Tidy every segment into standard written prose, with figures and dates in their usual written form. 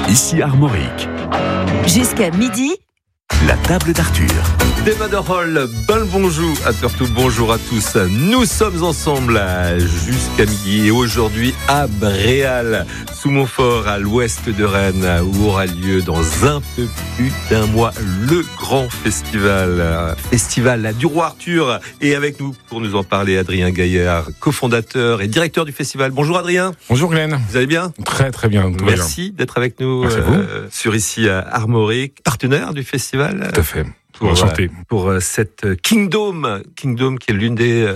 Ici Armorique. Jusqu'à midi, La table d'Arthur. Des Maderhall, bonjour à bonjour à tous. Nous sommes ensemble jusqu'à midi et aujourd'hui à Bréal, sous Montfort, à l'ouest de Rennes, où aura lieu dans un peu plus d'un mois le grand festival du Roi Arthur. Et avec nous, pour nous en parler, Adrien Gaillard, cofondateur et directeur du festival. Bonjour Adrien. Bonjour Glenn. Vous allez bien ? Très très bien. Merci d'être avec nous sur ici à Armorique, partenaire du festival. Tout à fait. Enchanté. Pour cette Kingdom qui est l'une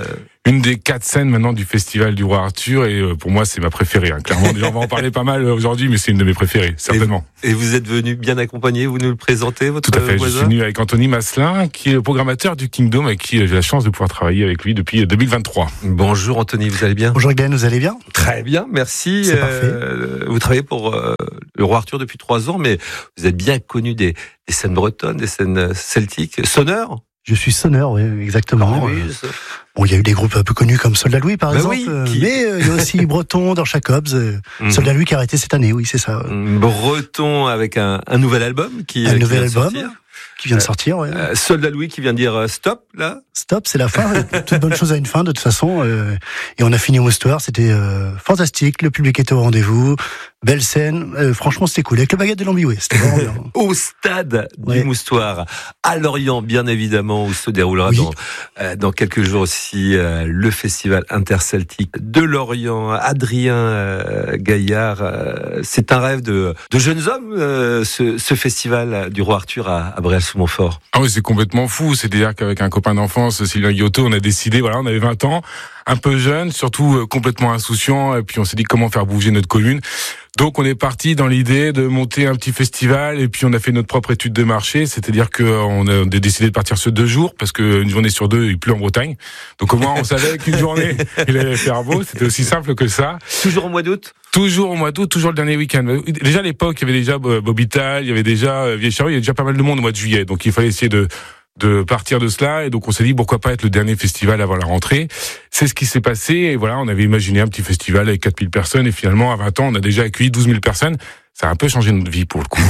des 4 scènes maintenant du festival du Roi Arthur, et pour moi c'est ma préférée. Clairement, on va en parler pas mal aujourd'hui, mais c'est une de mes préférées, certainement. Et vous êtes venu bien accompagné, vous nous le présentez, votre Tout à fait, voisin ? je suis venu avec Anthony Masselin, qui est le programmateur du Kingdom, avec qui j'ai la chance de pouvoir travailler avec lui depuis 2023. Bonjour Anthony, vous allez bien ? Bonjour Glenn, vous allez bien ? Très bien, merci. C'est parfait. Vous travaillez pour le Roi Arthur depuis 3 ans, mais vous êtes bien connu des scènes bretonnes, des scènes celtiques. Sonneur ? Je suis sonneur, oui, exactement. Cornemuse. Bon, il y a eu des groupes un peu connus comme Soldat Louis, par exemple. Oui, mais il y a aussi Breton, Dorcha Cobbs. Soldat Louis qui a arrêté cette année, oui, c'est ça. Breton avec un nouvel album qui Un nouvel vient de album sortir. qui vient de sortir, ouais. Soldat Louis qui vient de dire stop, là. Stop, c'est la fin. Toute bonne chose a une fin, de toute façon. Et on a fini au Moustoir, c'était fantastique. Le public était au rendez-vous. Belle scène. Franchement, c'était cool. Avec le baguette de l'Ambiway, c'était vraiment bien. Au stade du Moustoir, à Lorient, bien évidemment, où se déroulera dans quelques jours aussi le festival interceltique de Lorient. Adrien Gaillard, c'est un rêve de jeunes hommes, ce festival du Roi Arthur à Bréal-sous-Montfort. Ah oui, c'est complètement fou. C'est-à-dire qu'avec un copain d'enfance, Sylvain Guillotot, on a décidé, on avait 20 ans, un peu jeune, surtout complètement insouciant, et puis on s'est dit comment faire bouger notre commune. Donc on est parti dans l'idée de monter un petit festival, et puis on a fait notre propre étude de marché, c'est-à-dire qu'on a décidé de partir sur 2 jours, parce qu'une journée sur 2, il pleut en Bretagne. Donc au moins on savait qu'une journée, il allait faire beau, c'était aussi simple que ça. Toujours au mois d'août ? Toujours au mois d'août, toujours le dernier week-end. Déjà à l'époque, il y avait déjà Bobital, il y avait déjà Vieille-Charrue, il y avait déjà pas mal de monde au mois de juillet, donc il fallait essayer de partir de cela, et donc on s'est dit pourquoi pas être le dernier festival avant la rentrée. C'est ce qui s'est passé, et voilà, on avait imaginé un petit festival avec 4000 personnes, et finalement à 20 ans on a déjà accueilli 12 000 personnes. Ça a un peu changé notre vie pour le coup.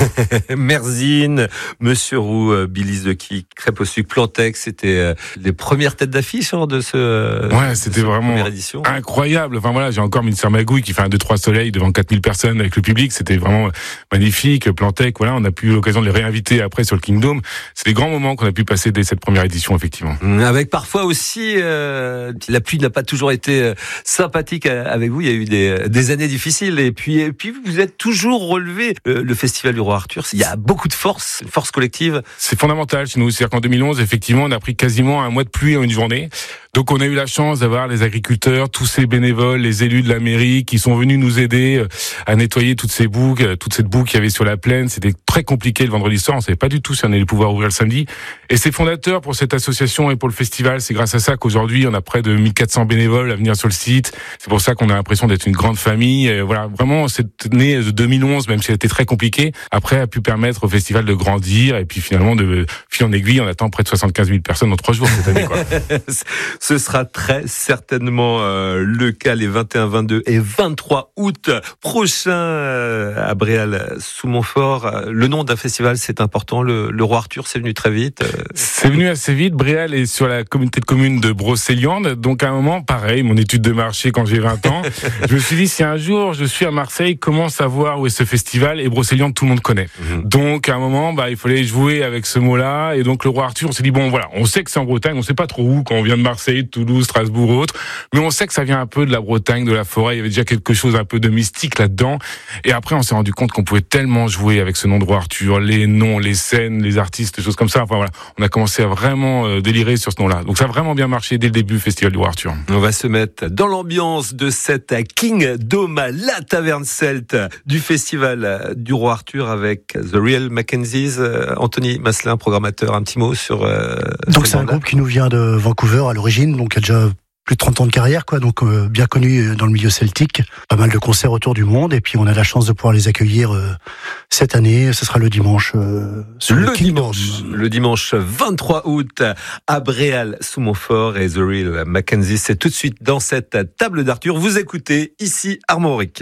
Merzine, Monsieur Roux, Billis de Qui, Crêpe au sucre, Plantex, c'était les premières têtes d'affiche de ce. Ouais, c'était vraiment première édition. Incroyable. Enfin voilà, j'ai encore Ministère Magouille qui fait un 2-3 soleils devant 4000 personnes avec le public. C'était vraiment magnifique. Plantec, voilà, on a pu eu l'occasion de les réinviter après sur le Kingdom. C'est des grands moments qu'on a pu passer dès cette première édition, effectivement. Avec parfois aussi, la pluie n'a pas toujours été sympathique avec vous. Il y a eu des années difficiles, et puis vous êtes toujours relevé le festival du Roi Arthur. Il y a beaucoup de force, une force collective. C'est fondamental chez nous. C'est-à-dire qu'en 2011, effectivement, on a pris quasiment un mois de pluie en une journée. Donc on a eu la chance d'avoir les agriculteurs, tous ces bénévoles, les élus de la mairie qui sont venus nous aider à nettoyer toutes cette boue qu'il y avait sur la plaine. C'était très compliqué le vendredi soir. On savait pas du tout si on allait pouvoir ouvrir le samedi. Et c'est fondateur pour cette association et pour le festival. C'est grâce à ça qu'aujourd'hui, on a près de 1400 bénévoles à venir sur le site. C'est pour ça qu'on a l'impression d'être une grande famille. Et voilà, vraiment, cette année de 2011, même si elle était très compliquée, après a pu permettre au festival de grandir. Et puis finalement, de fil en aiguille, on attend près de 75 000 personnes en 3 jours cette année, quoi. Ce sera très certainement le cas les 21, 22 et 23 août prochains à Bréal-sous-Montfort. Le nom d'un festival, c'est important. Le Roi Arthur, c'est venu très vite. C'est venu assez vite. Bréal est sur la communauté de communes de Brocéliande. Donc à un moment, pareil, mon étude de marché quand j'ai 20 ans, je me suis dit, si un jour je suis à Marseille, comment savoir où est ce festival ? Et Brocéliande, tout le monde connaît. Donc à un moment, il fallait jouer avec ce mot-là. Et donc le Roi Arthur, on s'est dit, bon voilà, on sait que c'est en Bretagne, on sait pas trop où quand on vient de Marseille, Toulouse, Strasbourg ou autre, mais on sait que ça vient un peu de la Bretagne, de la forêt. Il y avait déjà quelque chose un peu de mystique là-dedans. Et après, on s'est rendu compte qu'on pouvait tellement jouer avec ce nom de Roi Arthur, les noms, les scènes, les artistes, des choses comme ça. Enfin voilà, on a commencé à vraiment délirer sur ce nom-là. Donc ça a vraiment bien marché dès le début, Festival du Roi Arthur. On va se mettre dans l'ambiance de cette Kingdom, la taverne celte du Festival du Roi Arthur avec The Real Mackenzies. Anthony Masselin, programmateur, un petit mot sur. Donc c'est un groupe qui nous vient de Vancouver à l'origine, donc il y a déjà plus de 30 ans de carrière, donc bien connu dans le milieu celtique, pas mal de concerts autour du monde, et puis on a la chance de pouvoir les accueillir cette année. Ce sera le dimanche. Le dimanche 23 août à Bréal-sous-Montfort, et The Real Mackenzie, c'est tout de suite dans cette table d'Arthur. Vous écoutez ici Armorique.